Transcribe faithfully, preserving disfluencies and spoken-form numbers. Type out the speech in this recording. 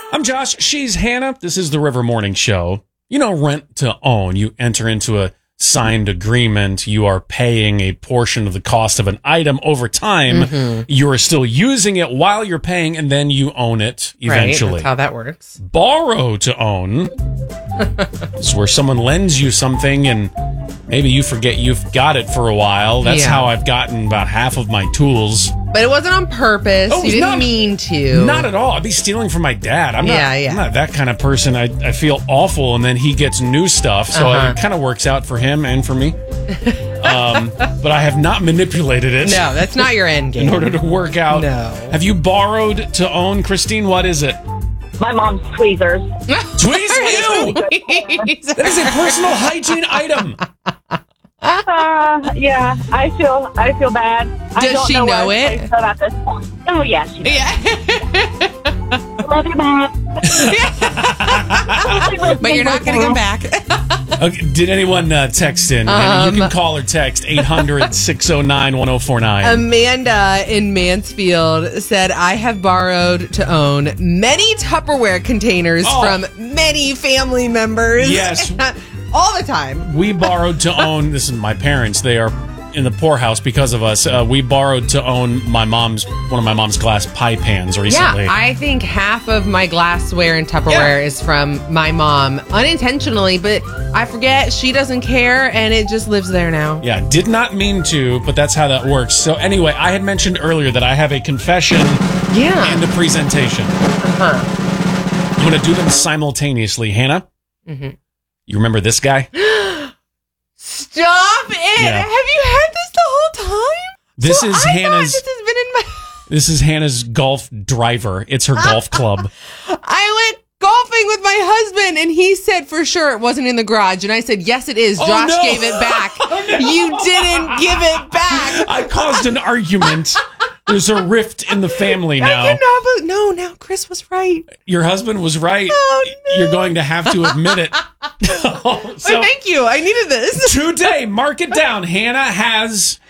I'm Josh. She's Hannah. This is the River Morning Show. You know, rent to own. You enter into a signed agreement. You are paying a portion of the cost of an item over time. Mm-hmm. You are still using it while you're paying, and then you own it eventually. Right, that's how that works. Borrow to own is where someone lends you something and maybe you forget you've got it for a while. That's Yeah. how I've gotten about half of my tools. But it wasn't on purpose. Oh, you didn't not, mean to. Not at all. I'd be stealing from my dad. I'm, Yeah, not, yeah. I'm not that kind of person. I, I feel awful, and then he gets new stuff, so Uh-huh. it kind of works out for him and for me. um, but I have not manipulated it. No, that's not your end game. In order to work out. No. Have you borrowed to own, Christine? What is it? My mom's tweezers. Tweezers! Ew! That is a personal hygiene item. Uh, yeah, I feel I feel bad. I Does don't she know, know where I it? say so at this point. Oh yeah, she does. Yeah. Love you, Mom. But you're not going to come back. Okay, did anyone uh, text in? Um, you can call or text eight hundred, six oh nine, one oh four nine. Amanda in Mansfield said, I have borrowed to own many Tupperware containers Oh. from many family members. Yes. All the time. We borrowed to own, this is my parents, they are in the poorhouse because of us. Uh, we borrowed to own my mom's, one of my mom's glass pie pans recently. Yeah, I think half of my glassware and Tupperware Yeah. is from my mom, unintentionally, but I forget, she doesn't care, and it just lives there now. Yeah, did not mean to, but that's how that works. So anyway, I had mentioned earlier that I have a confession Yeah. and a presentation. Uh-huh. I'm going to do them simultaneously. Hannah, Mm-hmm. you remember this guy? Stop it! Yeah. Have you had this the whole time? This So is I thought Hannah's- This has been in my. This is Hannah's golf driver. It's her golf club. I went golfing with my husband, and he said for sure it wasn't in the garage, and I said yes, it is. Oh, Josh no. gave it back. Oh, no. You didn't give it back. I caused an argument. There's a rift in the family I now. cannot believe. No, now Chris was right. Your husband was right. Oh, no. You're going to have to admit it. Oh, so thank you. I needed this. today, mark it down. Hannah has